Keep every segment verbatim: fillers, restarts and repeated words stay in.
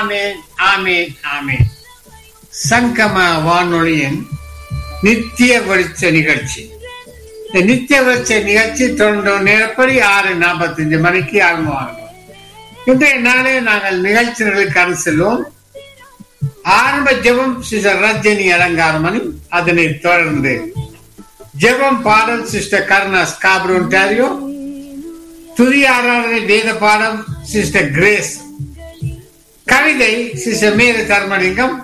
ஆமேன், ஆமேன், ஆமேன். சங்கம வானொலியின் நித்திய வெளிச்ச நிகழ்ச்சி. இந்த நித்திய வெளிச்ச நிகழ்ச்சி தொடர்ந்து நேரப்படி ஆறு நாற்பத்தி அஞ்சு மணிக்கு ஆரம்பமாகும். இன்றைய நாளே நாங்கள் நிகழ்ச்சிகளுக்கு செல்வோம். ஆரம்ப ஜெபம் சிஸ்டர் ரஜினி அலங்காரமணி, அதனைத் தொடர்ந்து ஜெபம் பாடல் சிஸ்டர் கருணா ஸ்காப்ரோ ஒன்டாரியோ, துதி ஆராதனை வேத பாடம் சிஸ்டர் கிரேஸ், கவிதை சிஸ்டர் மேரி தர்மலிங்கம்,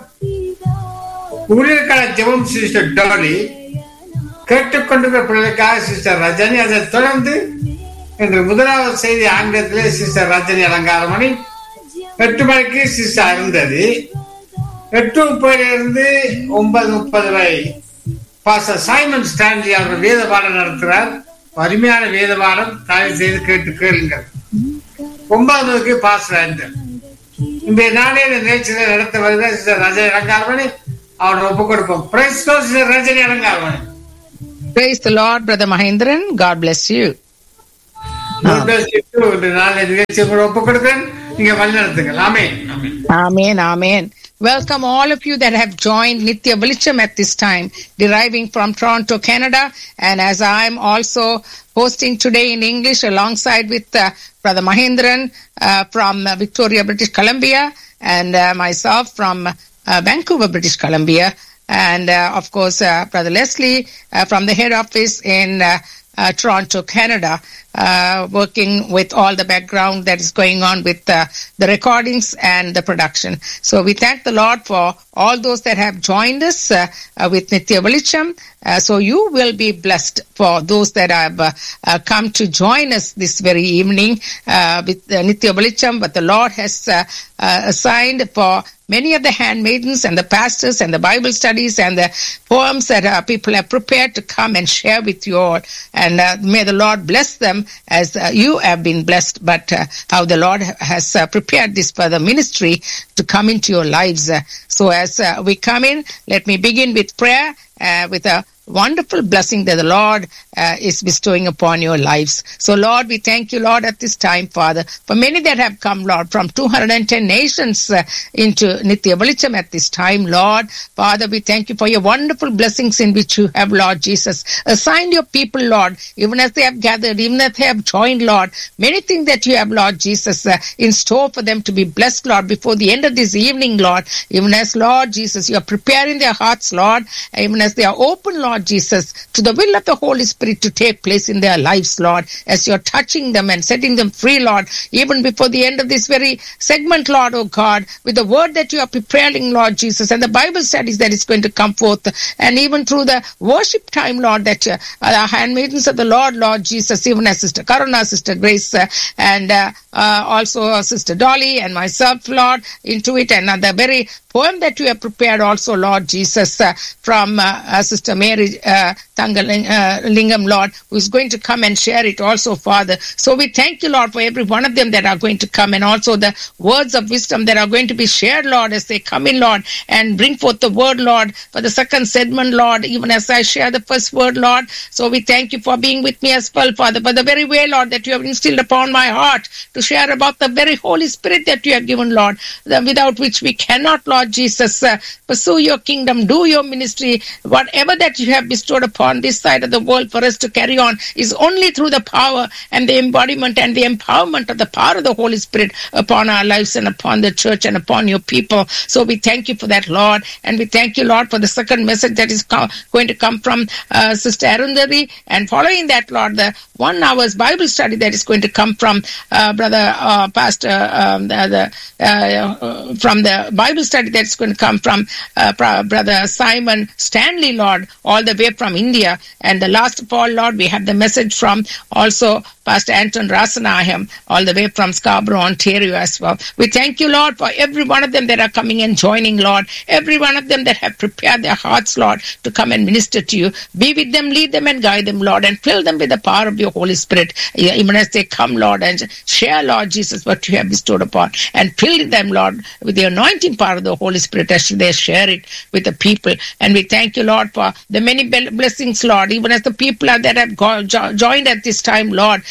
ஊழியர்கள ஜெபம் சிஸ்டர் டாலி, கேட்டுக்கொண்டிருக்கிற பிள்ளைகளுக்காக சிஸ்டர் ரஜினி. அதைத் தொடர்ந்து இன்று முதலாவது செய்தி ஆங்கிலத்திலே சிஸ்டர் ரஜினி அலங்காரமணி, எட்டு மணிக்கு சிஸ்டர் அருந்ததி, எட்டு முப்பதிலிருந்து ஒன்பது முப்பது வரை பாஸ்டர் சைமன் ஸ்டான்லி அவர்கள் வேத பாடம் நடத்துகிறார். அருமையான வேத பாடம், தயவு செய்து கேட்டு கேளுங்கள். ஒன்பது மணிக்கு பாஸ்டர் ஆண்டர். இந்த நாளே இந்த நிகழ்ச்சியை நடத்த வருகிற சிஸ்டர் ரஜினி அலங்காரமணி அவரை ஒப்புக் கொடுப்போம். Praise the Lord, sister Rajini Alangaramani. Praise the Lord, Brother Mahindran. God bless you. God bless you too. இந்த நாளை நிகழ்ச்சியை கூட ஒப்புக் கொடுக்கிறேன். நீங்க வழி நடத்துங்கள். ஆமென், ஆமென். Amen, amen. Welcome all of you that have joined Nitya Velicham at this time, deriving from Toronto, Canada. And as I am also hosting today in English alongside with uh, Brother Mahindran uh, from uh, Victoria, British Columbia, and uh, myself from uh, Vancouver, British Columbia. And uh, of course, uh, Brother Leslie uh, from the head office in uh, uh, Toronto, Canada, uh, working with all the background that is going on with uh, the recordings and the production. So we thank the Lord for all those that have joined us uh, uh, with Nitya Velicham. Uh, so you will be blessed for those that have uh, uh, come to join us this very evening uh, with uh, Nitya Velicham. But the Lord has uh, uh, assigned for many of the handmaidens and the pastors and the Bible studies and the poems that uh, people have prepared to come and share with you all. And uh, may the Lord bless them as uh, you have been blessed, but uh, how the Lord has uh, prepared this for the ministry to come into your lives. Uh, so as uh, we come in, let me begin with prayer, uh, with a wonderful blessing that the Lord uh, is bestowing upon your lives. So, Lord, we thank you, Lord, at this time, Father, for many that have come, Lord, from two hundred ten nations uh, into Nitya Velicham at this time, Lord. Father, we thank you for your wonderful blessings in which you have, Lord Jesus, assigned your people, Lord, even as they have gathered, even as they have joined, Lord, many things that you have, Lord Jesus, uh, in store for them to be blessed, Lord, before the end of this evening, Lord, even as, Lord Jesus, you are preparing their hearts, Lord, even as they are open, Lord, Lord Jesus, to the will of the Holy Spirit to take place in their lives, Lord, as you're touching them and setting them free, Lord, even before the end of this very segment, Lord, oh God, with the word that you are preparing, Lord Jesus, and the Bible studies that is going to come forth, and even through the worship time, Lord, that uh, our handmaidens of the Lord, Lord Jesus, even as Sister Karuna, Sister Grace, uh, and uh, uh, also uh, Sister Dolly and myself, Lord, into it, and uh, the very poem that you have prepared also, Lord Jesus, uh, from uh, uh, Sister Mary uh, Thangalingam, Lord, who is going to come and share it also, Father. So we thank you, Lord, for every one of them that are going to come, and also the words of wisdom that are going to be shared, Lord, as they come in, Lord, and bring forth the word, Lord, for the second segment, Lord, even as I share the first word, Lord. So we thank you for being with me as well, Father, for the very way, Lord, that you have instilled upon my heart to share about the very Holy Spirit that you have given, Lord, without which we cannot, Lord Jesus, uh, pursue your kingdom, do your ministry, whatever that you have bestowed upon this side of the world for us to carry on is only through the power and the embodiment and the empowerment of the power of the Holy Spirit upon our lives and upon the church and upon your people. So we thank you for that, Lord, and we thank you, Lord, for the second message that is co- going to come from uh, Sister Arundhati, and following that, Lord, the one hour's Bible study that is going to come from uh, Brother uh, Pastor um, the, the, uh, from the Bible study that's going to come from uh, Brother Simon Stanley, Lord, all the way from India. And the last of all, Lord, we have the message from also Pastor Anton Rasanaham, all the way from Scarborough, Ontario as well. We thank you, Lord, for every one of them that are coming and joining, Lord, every one of them that have prepared their hearts, Lord, to come and minister to you. Be with them, lead them and guide them, Lord, and fill them with the power of your Holy Spirit, even as they come, Lord, and share, Lord Jesus, what you have bestowed upon, and fill them, Lord, with the anointing power of the Holy Spirit as they share it with the people. And we thank you, Lord, for the many blessings, Lord, even as the people are that have go- jo- joined at this time, Lord,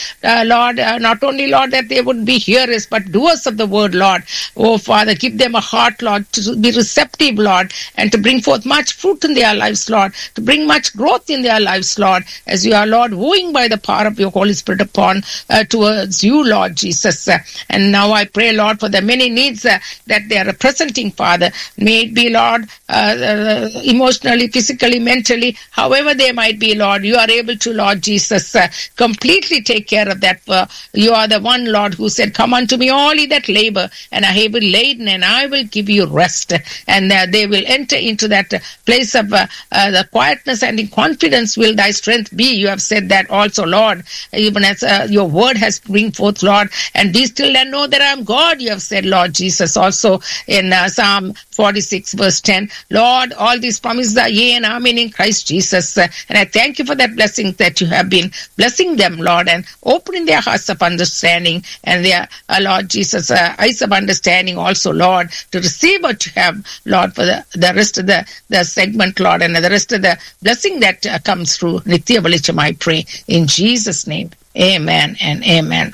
uh, Lord, uh, not only, Lord, that they would be hearers, but doers of the word, Lord. Oh, Father, give them a heart, Lord, to be receptive, Lord, and to bring forth much fruit in their lives, Lord, to bring much growth in their lives, Lord, as you are, Lord, wooing by the power of your Holy Spirit upon uh, towards you, Lord Jesus. Uh, and now I pray, Lord, for the many needs uh, that they are representing, Father. May it be, Lord, uh, uh, emotionally, physically, mentally, however they might be, Lord, you are able to, Lord Jesus, uh, completely take care of that. Uh, you are the one, Lord, who said, come unto me all ye that labor and are heavy laden, and I will give you rest. And uh, they will enter into that uh, place of uh, uh, the quietness, and in confidence will thy strength be. You have said that also, Lord, even as uh, your word has bring forth, Lord, and be still and know that I am God, you have said, Lord Jesus, also in uh, Psalm forty-six verse ten. Lord, all these promises are yea and amen in Christ Jesus. Uh, and I thank you for that blessing that you have been blessing them, Lord, and opening their hearts of understanding and their, uh, Lord Jesus, uh, eyes of understanding also, Lord, to receive what you have, Lord, for the, the rest of the, the segment, Lord, and the rest of the blessing that uh, comes through Nithya Velicham, I pray in Jesus' name. Amen and amen.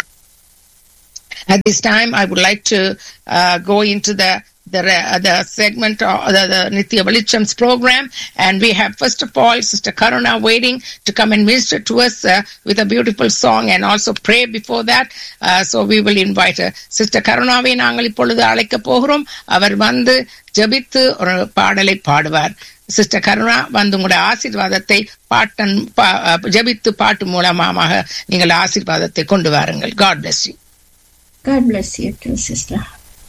At this time, I would like to uh, go into the the uh, the segment of the, the Nithya Velicham's program, and we have first of all Sister Karuna waiting to come and minister to us uh, with a beautiful song and also pray before that. Uh, so we will invite her. Sister Karunaவை நாங்கள் இப்பொழுது அழைக்க போகிறோம். அவர் வந்து ஜெபித்து ஒரு பாடலை பாடுவார். Sister Karuna வந்து உங்களுடைய ஆசீர்வாதத்தை பாட்டன் ஜெபித்து பாட்டு மூலமாக நீங்கள் ஆசீர்வாதத்தை கொண்டு வாருங்கள். God bless you. God bless you too, sister.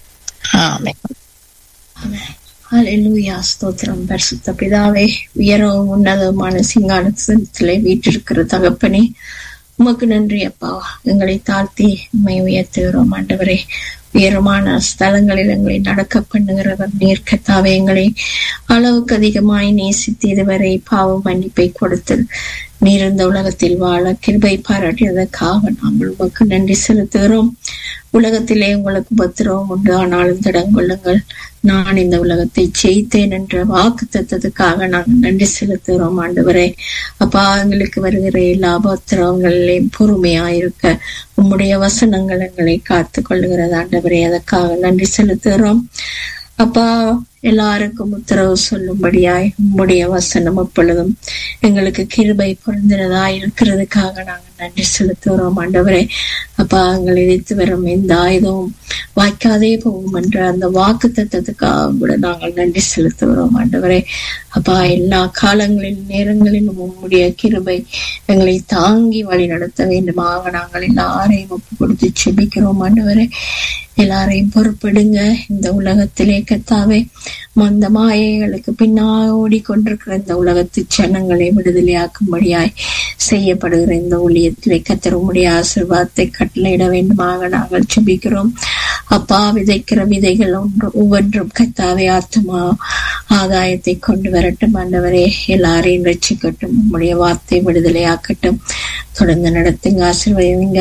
Amen. Amen. Hallelujah. ஸ்தோத்திரம் பரிசுத்த பிதாவே, உயரவும் உன்னதமான சிங்காசனத்திலே வீற்றிருக்கிற தகப்பனே, உமக்கு நன்றி அப்பா. எங்களை தாழ்த்தி உம்மை உயர்த்துகிறோம் ஆண்டவரே. உயரமான ஸ்தலங்களில் எங்களை நடக்க பண்ணுகிறவர் நீர் கர்த்தாவே. எங்களை அளவுக்கு அதிகமாய் நேசித்து இதுவரை பாவ மன்னிப்பை கொடுத்து நீர் இந்த உலகத்தில் வாழ கிருபை பாராட்டியதற்காக நாங்கள் உமக்கு நன்றி செலுத்துகிறோம். உலகத்திலே உங்களுக்கு உபத்திரவம் உண்டு, ஆனாலும் திடங்கொள்ளுங்கள், நான் இந்த உலகத்தை ஜெயித்தேன் என்ற வாக்கு தத்ததுக்காக நாங்கள் நன்றி செலுத்துகிறோம் ஆண்டவரே. அப்பா, எங்களுக்கு வருகிற எல்லா உபத்திரவங்களிலேயும் பொறுமையாயிருக்க உம்முடைய வசனங்கள் எங்களை காத்து கொள்ளுகிறது ஆண்டவரே. அதற்காக நன்றி செலுத்துகிறோம் அப்பா. எல்லாருக்கும் உத்தரவு சொல்லும்படியாய் உம்முடைய வசனம் எப்பொழுதும் எங்களுக்கு கிருபை பொருந்தினதாய் இருக்கிறதுக்காக நாங்கள் நன்றி செலுத்துகிறோம் ஆண்டவரே. அப்பா, எங்களை எதிர்த்து வரும் எந்த ஆயுதமும் வாய்க்காதே போகும் என்ற அந்த வாக்கு தத்தத்துக்காக கூட நாங்கள் நன்றி செலுத்துகிறோம் ஆண்டவரே. அப்பா, எல்லா காலங்களிலும் நேரங்களிலும் உம்முடைய கிருபை எங்களை தாங்கி வழி நடத்த வேண்டுமாக நாங்கள் எல்லாரையும் ஒப்பு கொடுத்து செபிக்கிறோம் ஆண்டவரே. எல்லாரையும் பொறுப்பிடுங்க. இந்த உலகத்திலே கர்த்தாவே, மந்த மாயைகளுக்கு பின்னால் ஓடிக்கொண்டிருக்கிற இந்த உலகத்து ஜனங்களை விடுதலையாக்கும்படியாய் செய்யப்படுகிற இந்த ஊழியத்திலே கர்த்தர் உம்முடைய ஆசீர்வாதத்தை கட்டளையிட வேண்டுமாக நாங்கள் ஜெபிக்கிறோம் அப்பா. விதைக்கிற விதைகள் ஒன்று ஒவ்வொன்றும் கர்த்தாவே ஆத்துமா ஆதாயத்தை கொண்டு வரட்டும் ஆண்டவரே. எல்லாரையும் ரட்சிக்கட்டும், உம்முடைய வார்த்தை விடுதலையாக்கட்டும். தொடர்ந்து நடத்துங்க, ஆசீர்வதிங்க.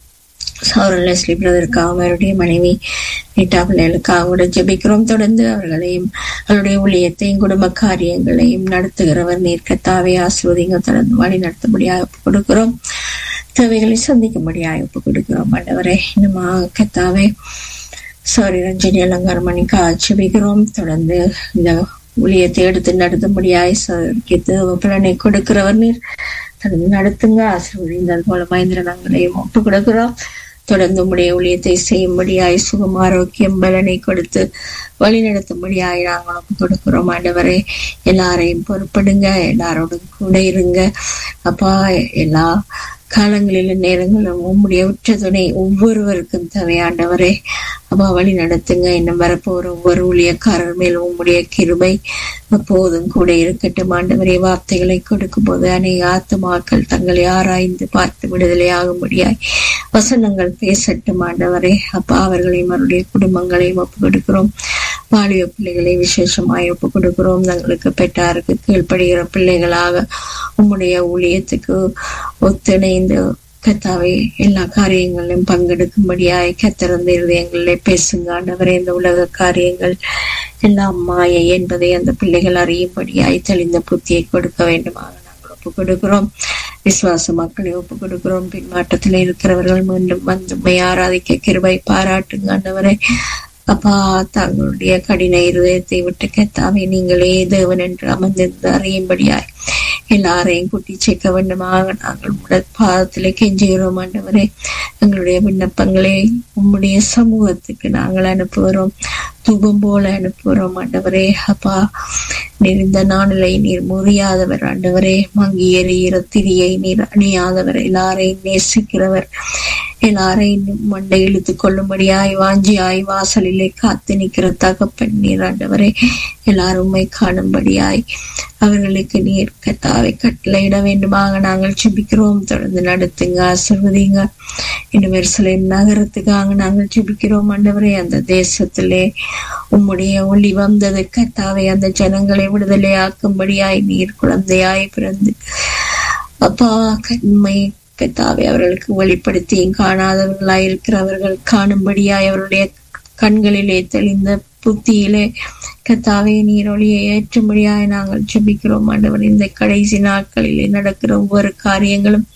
சௌரன் லெஸ்லி பிரதருக்காக, அவருடைய மனைவி நீட்டா பிள்ளைகளுக்காக கூட ஜெபிக்கிறோம். தொடர்ந்து அவர்களையும் அவருடைய ஊழியத்தையும் குடும்ப காரியங்களையும் நடத்துகிறவர் நீர் கர்த்தாவே. ஆசீர்வதிங்க, தொடர்ந்து வழி நடத்தும்படியாக ஒப்பு கொடுக்கிறோம். தேவைகளை சந்திக்கும்படியாக ஒப்பு கொடுக்கிறோம் ஆண்டவரே. இன்னுமா கர்த்தாவே சாரி ரஞ்சனி அலங்காரமணிக்காக ஜெபிக்கிறோம். தொடர்ந்து இந்த ஊழியத்தை எடுத்து நடத்தும்படியாய் பலனை கொடுக்கிறவர் நீர் தொடர்ந்து நடத்துங்க, ஆசீர்வதிங்க. அது போல மகேந்திரங்களையும் ஒப்பு கொடுக்கிறோம். தொடர்ந்து உடைய ஊழியத்தை செய்யும்படியாய் சுகம் ஆரோக்கியம் பலனை கொடுத்து வழி நடத்தும்படியாய் நாங்கள் ஒப்பு கொடுக்கிறோம் ஆண்டவரே. எல்லாரையும் பொறுப்படுங்க, எல்லாரோடும் கூட இருங்க அப்பா. எல்லா காலங்களிலும் நேரங்களும் உம்முடைய உற்ற துணை ஒவ்வொருவருக்கும் தேவையாண்டவரே. அப்பா, வழி நடத்துங்க. இன்னும் வரப்போற ஒவ்வொரு ஊழியக்காரர் மேலும் உம்முடைய கிருபை எப்போதும் கூட இருக்கட்டும் ஆண்டவரே. வார்த்தைகளை கொடுக்கும் போது அநேக ஆத்துமாக்கள் தங்களை ஆராய்ந்து பார்த்து விடுதலை ஆகும்படியாய் வசனங்கள் பேசட்டும் ஆண்டவரே. அப்பா, அவர்களையும் அவருடைய குடும்பங்களையும் ஒப்பு கொடுக்கிறோம். பாலிய பிள்ளைகளை விசேஷமாய் ஒப்பு கொடுக்கிறோம். தங்களுக்கு பெற்றாருக்கு கீழ்ப்படுகிற பிள்ளைகளாக உம்முடைய ஊழியத்துக்கு ஒத்துணைந்து கர்த்தாவே எல்லா காரியங்களிலும் பங்கெடுக்கும்படியாய் கத்திறந்த இருதயங்களிலே பேசுங்க ஆண்டவரே. இந்த உலக காரியங்கள் எல்லாம் மாயை என்பதை அந்த பிள்ளைகள் அறியும்படியாய் தெளிந்த புத்தியை கொடுக்க வேண்டுமாக நாங்கள் ஒப்பு கொடுக்கிறோம். விசுவாச மக்களை ஒப்பு கொடுக்கிறோம். பின்மாற்றத்தில் இருக்கிறவர்கள் மீண்டும் வந்து உம்மை ஆராதிக்க கிருபை பாராட்டுங்க ஆண்டவரே. அப்பா, தங்களுடைய கடின இருதயத்தை விட்டு கத்தாவே நீங்களே தேவன் என்று அமர்ந்திருந்து அறியும்படியாய் எல்லாரையும் கூட்டி சேர்க்க வேண்டுமாக நாங்கள் உங்கள் பாதத்திலே கெஞ்சுகிறோம் ஆண்டவரே. எங்களுடைய விண்ணப்பங்களை உம்முடைய சமூகத்துக்கு நாங்கள் அனுப்புகிறோம், தூபம் போல அனுப்புகிறோம் ஆண்டவரே. அப்பா, நீர் இந்த நாளிலை நீர் முறியாதவர் ஆண்டவரே. மங்கி எறிகிற திரியை நீர் அணியாதவர், எல்லாரையும் நேசிக்கிறவர், எல்லாரையும் மண்டை இழுத்து கொள்ளும்படியாய் வாஞ்சியாய் வாசலிலே காத்து நிற்கிற தகப்பன் நீர் ஆண்டவரே. எல்லாருமே காணும்படியாய் அவர்களுக்கு நீர் கத்தாவை கட்டளையிட வேண்டுமாக நாங்கள் ஜெபிக்கிறோம். தொடர்ந்து நடத்துங்க, ஆசீர்வதிங்க. இன்னும் எருசலேம் நகரத்துக்காக நாங்கள் ஜெபிக்கிறோம் ஆண்டவரே. அந்த தேசத்திலே உம்முடைய ஒளி வந்தது கத்தாவை, அந்த ஜனங்களை விடுதலை ஆக்கும்படியாய் நீர் குழந்தையாய் பிறந்து அப்பா கண்மை கத்தாவை அவர்களுக்கு வெளிப்படுத்தியும் காணாதவர்களாய் இருக்கிறவர்கள் காணும்படியாய் அவருடைய கண்களிலே தெளிந்த புத்தியிலே கத்தாவே நீரொளியை ஏற்றும்படியாய் நாங்கள் ஜெபிக்கிறோம் ஆண்டவர். இந்த கடைசி நாட்களிலே நடக்கிற ஒவ்வொரு காரியங்களும்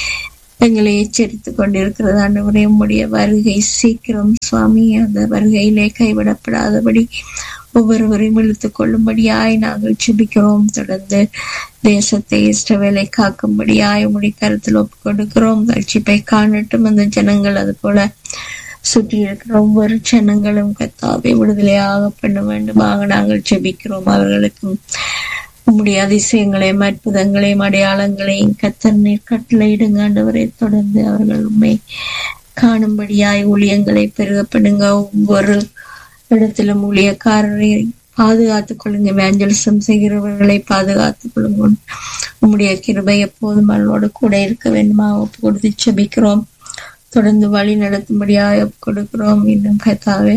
எங்களை எச்சரித்துக் கொண்டிருக்கிறது ஆண்டவரே. உம்முடைய வருகை சீக்கிரம் சுவாமி. அந்த வருகையிலே கைவிடப்படாதபடி ஒவ்வொருவரையும் இழுத்துக் கொள்ளும்படியாய் நாங்கள் ஜெபிக்கிறோம். தொடர்ந்து தேசத்தை இஸ்ரவேலை காக்கும்படியாய் உம்முடைய கருத்தில் ஒப்பு கொடுக்கிறோம். ரட்சிப்பை காணட்டும் அந்த ஜனங்கள், அது போல சுற்றி இருக்கிற ஒவ்வொரு ஜனங்களும் கத்தாவை விடுதலையாக பண்ண வேண்டுமாக நாங்கள் ஜெபிக்கிறோம். அவர்களுக்கும் உம்முடைய அதிசயங்களையும் அற்புதங்களையும் அடையாளங்களையும் கத்தர் நீர் கட்டளையிடுங்க ஆண்டவரை. தொடர்ந்து அவர்கள் உண்மை காணும்படியாய் ஊழியங்களை பெருக பண்ணுங்க. ஒவ்வொரு இடத்திலும் ஊழியக்காரரை பாதுகாத்துக் கொள்ளுங்க. எவாஞ்சலிசம் செய்கிறவர்களை பாதுகாத்துக் கொள்ளுங்க. உம்முடைய கிருபை எப்போதும் அவளோடு கூட இருக்க வேண்டுமா ஒப்பு கொடுத்து ஜெபிக்கிறோம். தொடர்ந்து வழி நடத்தும்படியாக ஒப்பு கொடுக்கிறோம். இன்னும் கத்தாவே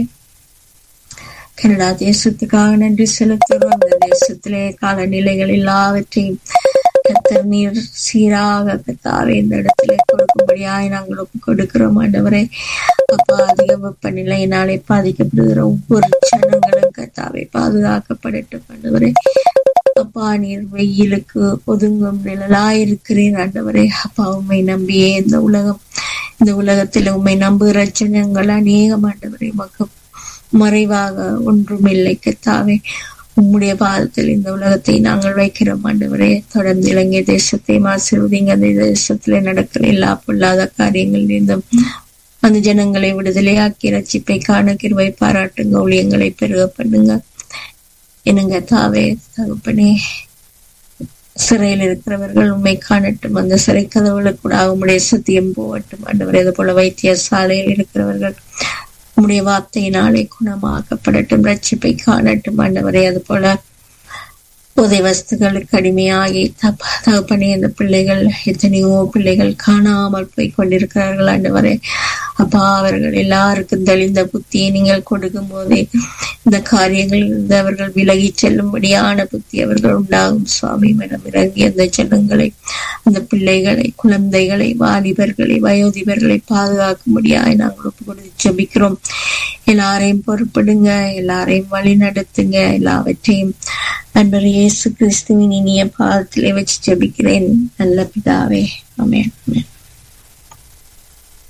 கனடா தேசத்துக்காக நன்றி செலுத்துகிறோம். அந்த தேசத்திலே காலநிலைகள் எல்லாவற்றையும் கத்தர் நீர் சீராக கத்தாவே இந்த இடத்திலே கொடுக்கும்படியாய் நாங்கள் ஒப்பு கொடுக்கிறோம் ஆண்டவரே. அப்பா, அதிக வெப்பநிலையினாலே பாதிக்கப்படுகிற ஒவ்வொரு ஜனங்களும் கத்தாவே பாதுகாக்கப்படட்டும் ஆண்டவரே. அப்பா, நீர் வெயிலுக்கு ஒதுங்கும் நிழலாயிருக்கிறேன் ஆண்டவரே. அப்பா, உண்மை நம்பியே இந்த உலகம் இந்த உலகத்தில் உண்மை நம்புகிற ஜனங்கள் அநேகம் ஆண்டவரே. மக்கள் மறைவாக ஒன்றுமில்லை கத்தாவே. உம்முடைய பாதத்தில் இந்த உலகத்தை நாங்கள் வைக்கிறோம் ஆண்டவரே. தொடர்ந்து இலங்கை தேசத்தை ஆசீர்வதிங்க. அந்த தேசத்துல நடக்கிற எல்லா பொல்லாத காரியங்கள் இருந்தும் அந்த ஜனங்களை விடுதலையாக்கி ரட்சிப்பை காண கிருபை பாராட்டுங்க. ஊழியங்களை பெருக பண்ணுங்க என்னங்க தாவே தகப்பனே. சிறையில் இருக்கிறவர்கள் உண்மை காணட்டும். அந்த சிறை கதவுகளுக்கு கூட உம்முடைய சத்தியம் போகட்டும் ஆண்டவரே. அது போல வைத்தியசாலையில் இருக்கிறவர்கள் உம்முடைய வார்த்தையினாலே குணமாக்கப்படட்டும், ரட்சிப்பை காணட்டும் ஆண்டவரே. அது போல போதை வஸ்துகளுக்கு அடிமையாகி தப்ப தகப்பனே அந்த பிள்ளைகள் எத்தனையோ பிள்ளைகள் காணாமல் போய் கொண்டிருக்கிறார்கள் ஆண்டவரே. அப்பா, அவர்கள் எல்லாருக்கும் தெளிந்த புத்தியை நீங்கள் கொடுக்கும் போதே இந்த காரியங்களில் இருந்து அவர்கள் விலகி செல்லும்படியான புத்தி அவர்கள் உண்டாகும் சுவாமி. மனம் இறங்கி அந்த ஜனங்களை, அந்த பிள்ளைகளை, குழந்தைகளை, வாலிபர்களை, வயோதிபர்களை பாதுகாக்கும்படியாய் நாங்கள் ஒப்பு கொடுத்து ஜெபிக்கிறோம். எல்லாரையும் பொறுப்படுங்க, எல்லாரையும் வழி நடத்துங்க. எல்லாவற்றையும் அன்பர் இயேசு கிறிஸ்துவின் இனிய பாதத்திலே வச்சு ஜெபிக்கிறேன் நல்ல பிதாவே. ஆமென்.